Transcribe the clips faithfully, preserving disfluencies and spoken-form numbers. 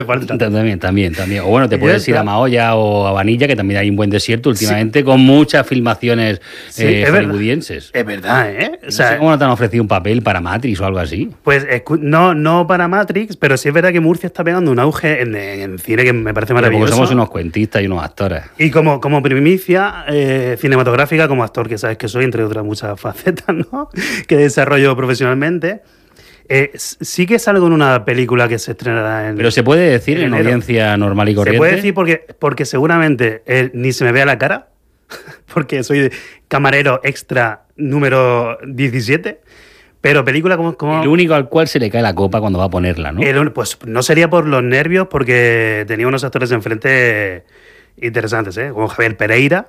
También, también, también. O bueno, te puedes ir a Mahoya o a Vanilla, que también hay un buen desierto últimamente, sí, con muchas filmaciones sí, eh, es hollywoodienses. Es verdad, ¿eh? O sea, no sé cómo no te han ofrecido un papel para Matrix o algo así. Pues no, no para Matrix, pero sí es verdad que Murcia está pegando un auge en, en cine que me parece maravilloso. Porque somos unos cuentistas y unos actores. Y como, como primicia eh, cinematográfica, como actor, que sabes que soy, entre otras muchas facetas, ¿no? Que desarrollo profesionalmente. Eh, sí que salgo en una película que se estrenará en... Pero se puede decir en, en audiencia normal y corriente. Se puede decir porque, porque seguramente eh, ni se me vea la cara, porque soy camarero extra número diecisiete, pero película como, como... El único al cual se le cae la copa cuando va a ponerla, ¿no? El, pues no sería por los nervios, porque tenía unos actores enfrente interesantes, ¿eh? Como Javier Pereira.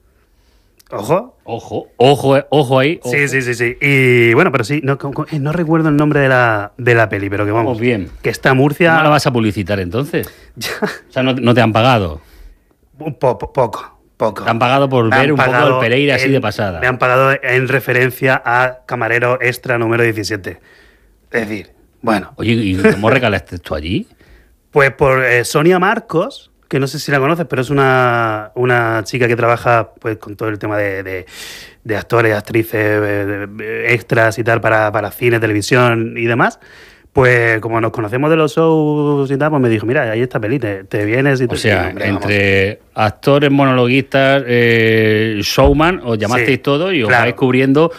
Ojo. Ojo, ojo, ojo ahí. Ojo. Sí, sí, sí, sí. Y bueno, pero sí, no, no recuerdo el nombre de la, de la peli, pero que vamos. Vamos bien. Que está Murcia. ¿Cómo la vas a publicitar entonces? O sea, no, no te han pagado. Un po, po, poco, poco. Te han pagado por me ver un poco el Pereira en, así de pasada. Me han pagado en referencia a camarero extra número diecisiete. Es decir, bueno. Oye, ¿y cómo recalaste tú allí? Pues por eh, Sonia Marcos, que no sé si la conoces, pero es una, una chica que trabaja pues con todo el tema de, de, de actores, actrices, de, de extras y tal para, para cine, televisión y demás. Pues como nos conocemos de los shows y tal, pues me dijo, mira, ahí está peli, te, te vienes y te... O sea, hombre, entre vamos. actores, monologuistas, eh, showman, os llamasteis sí, todos y os claro. vais cubriendo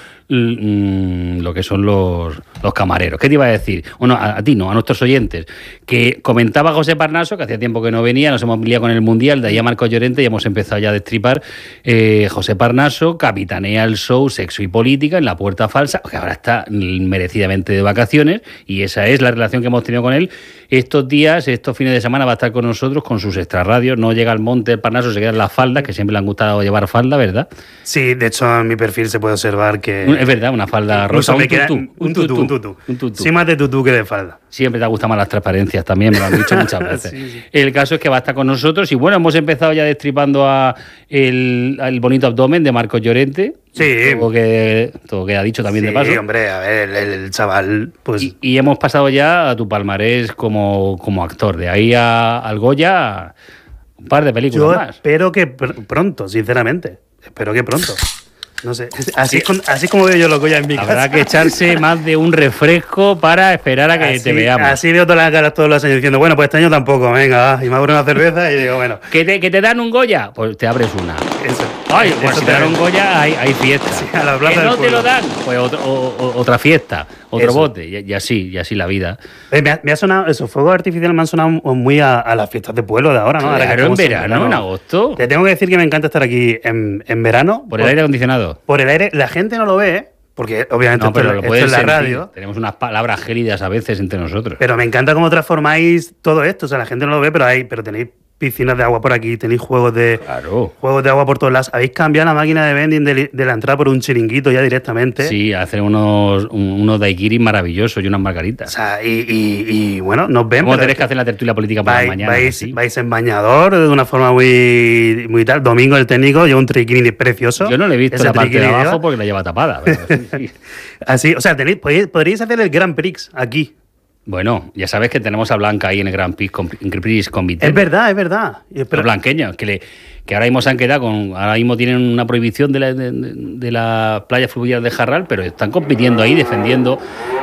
mm, lo que son los, los camareros. ¿Qué te iba a decir? Bueno, a, a ti no, a nuestros oyentes. Que comentaba José Parnaso, que hacía tiempo que no venía, nos hemos liado con el Mundial, de ahí a Marcos Llorente y hemos empezado ya a destripar. Eh, José Parnaso capitanea el show Sexo y Política en La Puerta Falsa, que ahora está merecidamente de vacaciones, y esa es la relación que hemos tenido con él. Estos días, estos fines de semana va a estar con nosotros con sus extrarradios. No llega al monte el Parnaso, se queda en las faldas, que siempre le han gustado llevar falda, ¿verdad? Sí, de hecho en mi perfil se puede observar que... Es verdad, una falda rosa, un tutú, un, un, tutú, un, tutú. un tutú. Sí, más de tutú que de falda. Siempre te gustan más las transparencias también, me lo han dicho muchas veces. sí, sí. El caso es que va a estar con nosotros y bueno, hemos empezado ya destripando a el, el bonito abdomen de Marcos Llorente. Sí. Todo que, todo queda dicho también sí, de paso. Sí, hombre, a ver, el, el chaval, pues... Y, y hemos pasado ya a tu palmarés como, como actor, de ahí a, al Goya, un par de películas Yo más. espero que pr- pronto, sinceramente, espero que pronto. No sé, así es, con, así como veo yo los Goya en mi Habrá casa. Habrá que echarse más de un refresco para esperar a que así, te veamos. Así veo todas las caras todos los años diciendo, bueno, pues este año tampoco, venga, va. Y me abro una cerveza y digo, bueno. ¿Que te, que te dan un Goya? Pues te abres una. Eso. Ay, pues si te dan un Goya hay, hay fiesta. Sí, a la plaza que del no pueblo. te lo dan, pues otro, o, o, otra fiesta, otro eso. bote, y, y así, y así la vida. Eh, me, ha, me ha sonado, esos fuegos artificiales me han sonado muy a, a las fiestas de pueblo de ahora, ¿no? Claro, ahora que en verano, en, verano, en agosto. Te tengo que decir que me encanta estar aquí en, en verano. ¿Por el aire acondicionado? Por el aire, la gente no lo ve, ¿eh? Porque obviamente no, pero esto, lo esto es la sentir. radio. Tenemos unas palabras gélidas a veces entre nosotros. Pero me encanta cómo transformáis todo esto. O sea, la gente no lo ve, pero hay, pero tenéis piscinas de agua por aquí, tenéis juegos de claro. juegos de agua por todos lados. Habéis cambiado la máquina de vending de, de la entrada por un chiringuito ya directamente. Sí, hacen unos, unos daiquiris maravillosos y unas margaritas. O sea, y, y, y bueno, nos ven. ¿Cómo tenéis que hacer la tertulia política por vais, la mañana? Vais, ¿sí? vais en bañador de una forma muy, muy tal. Domingo el técnico lleva un triquini precioso. Yo no le he visto la parte de abajo lleva. porque la lleva tapada. Pero sí, sí. Así, o sea, tenéis, podríais, podríais hacer el Grand Prix aquí. Bueno, ya sabes que tenemos a Blanca ahí en el Grand Prix, Prix Comité. Es verdad, es verdad. Pero... Los blanqueños, que, le, que ahora mismo se han quedado con... Ahora mismo tienen una prohibición de la, de, de la playa fluvial de Jarral, pero están compitiendo ahí, defendiendo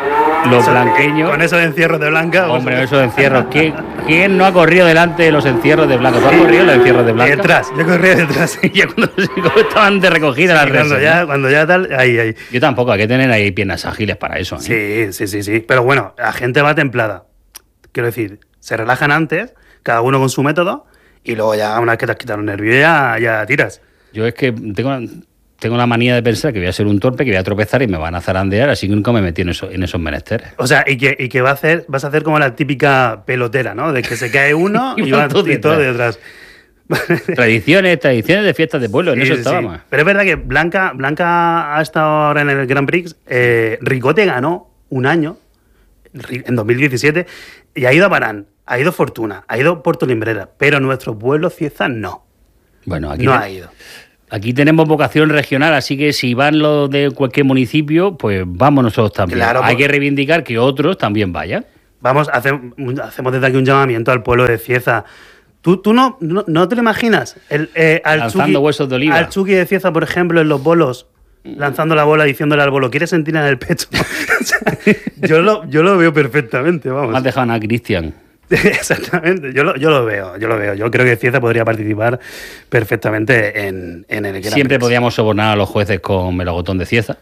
los eso, blanqueños. Con esos encierros de Blanca. Hombre, o sea. esos encierros. ¿Quién, ¿Quién no ha corrido delante de los encierros de Blanca? ¿Tú has corrido los encierros de Blanca? Detrás, yo corría detrás. Ya cuando, cuando estaban de recogida sí, las redes. Cuando ya, cuando ya tal, ahí, ahí. Yo tampoco, hay que tener ahí piernas ágiles para eso. ¿eh? Sí, sí, sí, sí. Pero bueno, la gente va templada. Quiero decir, se relajan antes, cada uno con su método, y luego ya, una vez que te has quitado el nervio, ya, ya tiras. Yo es que tengo, tengo la manía de pensar que voy a ser un torpe, que voy a tropezar y me van a zarandear, así que nunca me metí en, eso, en esos menesteres. O sea, y que, y que va a hacer, vas a hacer como la típica pelotera, ¿no? De que se cae uno y, y va todo y todo detrás. Tradiciones, tradiciones de fiestas de pueblo, sí, en eso estábamos. Sí. Pero es verdad que Blanca, Blanca ha estado ahora en el Grand Prix, eh, Ricote ganó un año, en dos mil diecisiete, y ha ido a Barán, ha ido Fortuna, ha ido Puerto Limbrera, pero nuestro pueblo Cieza no. Bueno, aquí no te, ha ido. Aquí tenemos vocación regional, así que si van los de cualquier municipio, pues vamos nosotros también. Claro, Hay porque... que reivindicar que otros también vayan. vamos, hace, hacemos desde aquí un llamamiento al pueblo de Cieza. ¿Tú, tú no, no, no te lo imaginas? El, eh, al Lanzando Chucky, huesos de oliva. Al Chucky de Cieza, por ejemplo, en los bolos, lanzando la bola, diciéndole al bolo, ¿quieres sentir en el pecho? O sea, yo, lo, yo lo veo perfectamente, vamos. Has dejado a Cristian. Exactamente, yo lo, yo lo veo, yo lo veo. Yo creo que Cieza podría participar perfectamente en, en el Gran Siempre Prix. podíamos sobornar a los jueces con melocotón de Cieza.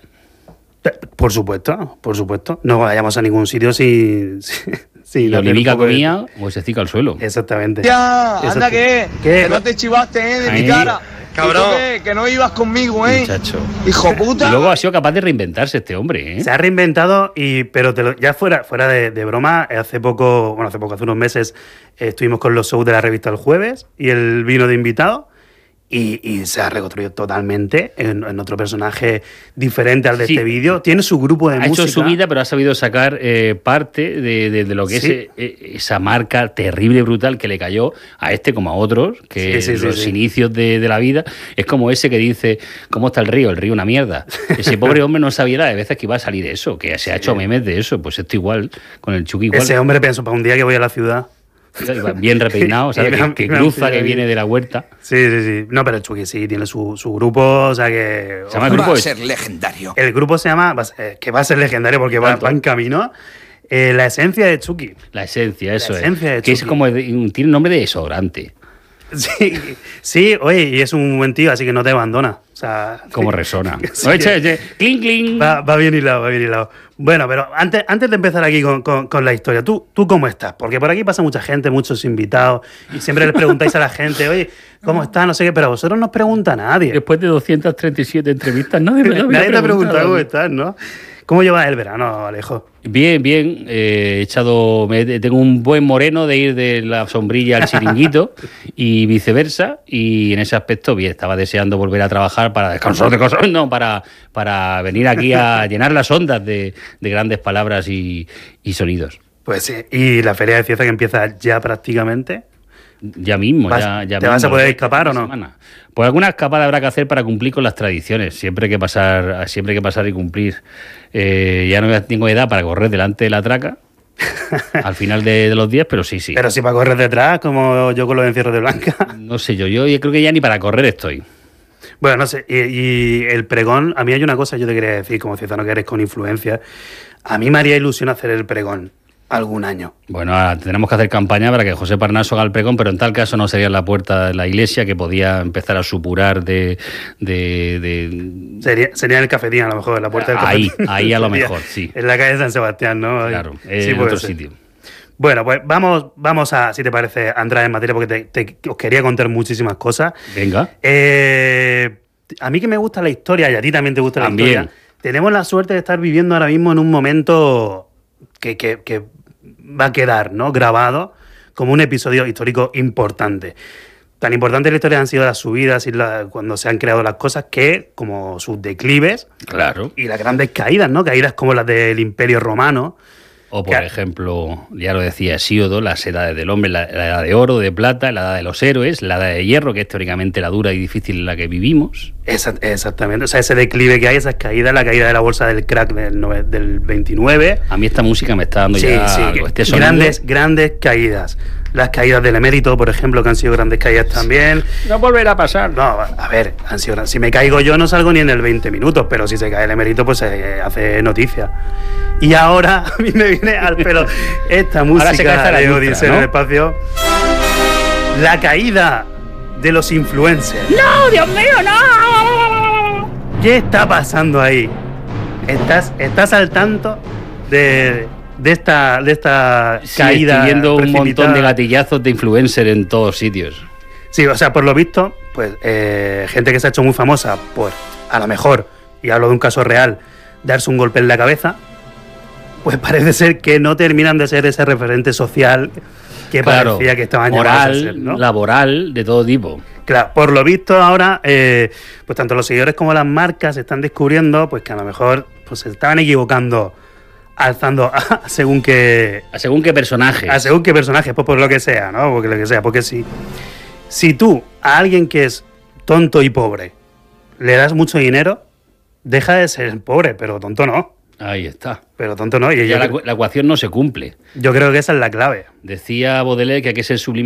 Por supuesto, por supuesto. No vayamos a ningún sitio sin... sin Sí, la olivica comía o se cica al suelo. Exactamente. Ya, anda que, ¿Qué? que no te chivaste, eh, de Ahí. mi cara. Cabrón. Que, que no ibas conmigo, eh. Muchacho. Hijo puta. Y luego ha sido capaz de reinventarse este hombre, ¿eh? Se ha reinventado, y pero te lo- ya fuera, fuera de, de broma, hace poco, bueno, hace poco, hace unos meses, eh, estuvimos con los shows de la revista El Jueves y él vino de invitado. Y, y se ha reconstruido totalmente en, en otro personaje diferente al de Sí. este vídeo. Tiene su grupo de Ha música. hecho su vida, pero ha sabido sacar eh, parte de, de- de lo que Sí. es eh, esa marca terrible, brutal que le cayó a este como a otros, que Sí, sí, sí, los sí. inicios de, de la vida es como ese que dice, ¿cómo está el río? El río una mierda. Ese pobre hombre no sabía la de veces que iba a salir eso, que se ha hecho memes de eso. Pues esto igual, con el Chucky igual. Ese hombre pensó, para un día que voy a la ciudad. Bien repeinado, ¿sabes? Y me han- Que, que me han cruza, que pillado viene ahí. de la huerta. Sí, sí, sí. No, pero el Chucky sí tiene su, su grupo, o sea que... Se llama el grupo Va a de- ser legendario. El grupo se llama, va a ser- que va a ser legendario porque va, Tanto. va en camino, eh, La Esencia de Chucky. La esencia, eso La es. esencia de que es Chucky. como, de- tiene nombre de desodorante. Sí, sí, oye, y es un buen tío, así que no te abandona. O sea, Como resona. Sí. Oye, che, che, clink, clink. va, va bien hilado, va bien hilado. Bueno, pero antes, antes de empezar aquí con, con- con la historia, ¿tú, ¿tú cómo estás? Porque por aquí pasa mucha gente, muchos invitados, y siempre les preguntáis a la gente, oye, ¿cómo estás? No sé qué, pero a vosotros no os pregunta a nadie. Después de doscientas treinta y siete entrevistas, nadie me lo había Nadie te ha preguntado cómo preguntado. estás, ¿no? ¿Cómo llevas el verano, Alejo? Bien, bien. eh, He echado. me- tengo un buen moreno de ir de la sombrilla al chiringuito y viceversa. Y en ese aspecto, bien, estaba deseando volver a trabajar para descansar de cosas. No, para, para venir aquí a llenar las ondas de, de grandes palabras y, y sonidos. Pues sí, y la Feria de Cieza que empieza ya prácticamente. Ya mismo, Vas- ya, ya ¿te vas mismo, a poder la escapar o no? semana. Pues alguna escapada habrá que hacer para cumplir con las tradiciones. Siempre hay que pasar, siempre hay que pasar y cumplir. Eh, ya no tengo edad para correr delante de la traca al final de, de los días, pero sí, sí. Pero si para correr detrás, como yo con los encierros de Blanca. No sé yo, yo creo que ya ni para correr estoy. Bueno, no sé, y, y el pregón, a mí hay una cosa que yo te quería decir, como ciudadano que eres con influencia. A mí me haría ilusión hacer el pregón algún año. Bueno, ahora tenemos que hacer campaña para que José Parnaso haga el pregón, pero en tal caso no sería en la puerta de la iglesia, que podía empezar a supurar de... de, de- Sería, sería en el cafetín, a lo mejor, en la puerta del Ahí, cafetín. ahí a lo Sería mejor, sí. En la calle de San Sebastián, ¿no? Ahí. Claro, Sí, en puede otro ser. sitio. Bueno, pues vamos, vamos a, si te parece, a entrar en materia, porque te, te- os quería contar muchísimas cosas. Venga. Eh, a mí que me gusta la historia, y a ti también te gusta También. la historia, tenemos la suerte de estar viviendo ahora mismo en un momento que, que- que va a quedar, ¿no?, grabado como un episodio histórico importante. Tan importante en la historia han sido las subidas y la- cuando se han creado las cosas, que como sus declives Claro. y las grandes caídas, ¿no? Caídas como las del Imperio Romano. O, por Que- ejemplo, ya lo decía Hesíodo, las edades del hombre, la, la edad de oro, de plata, la edad de los héroes, la edad de hierro, que es teóricamente la dura y difícil en la que vivimos. Esa- exactamente. O sea, ese declive que hay, esas caídas, la caída de la bolsa del crack del, nove- del veintinueve. A mí esta música me está dando Sí, ya sí, algo. que- Este sonido- grandes, grandes caídas. Las caídas del emérito, por ejemplo, que han sido grandes caídas también. No volverá a pasar. No, a ver, han sido gran- si me caigo yo no salgo ni en el veinte minutos, pero si se cae el emérito, pues se hace noticia. Y ahora a mí me viene al pelo esta Ahora se música cae de Zaratustra, Odisea en ¿no? el espacio. La caída de los influencers. ¡No, Dios mío, no! ¿Qué está pasando ahí? ¿Estás, estás al tanto de, de esta, de esta Sí, caída? estoy viendo un montón precipitada? de gatillazos de influencer en todos sitios. Sí, o sea, por lo visto, pues eh, gente que se ha hecho muy famosa por, a lo mejor, y hablo de un caso real, darse un golpe en la cabeza, pues parece ser que no terminan de ser ese referente social que Claro, parecía que estaban llamados a moral, ser, ¿no? laboral, de todo tipo. Claro, por lo visto ahora, eh, pues tanto los seguidores como las marcas están descubriendo pues que a lo mejor pues se estaban equivocando alzando a según qué A según qué personaje. a según qué personaje, pues por lo que sea, ¿no? Porque lo que sea, porque si si tú a alguien que es tonto y pobre le das mucho dinero, deja de ser pobre, pero tonto no. Ahí está. Pero tonto no. Y Ya yo la, creo- la ecuación no se cumple. yo creo que esa es la clave. Decía Baudelaire que hay que ser sublime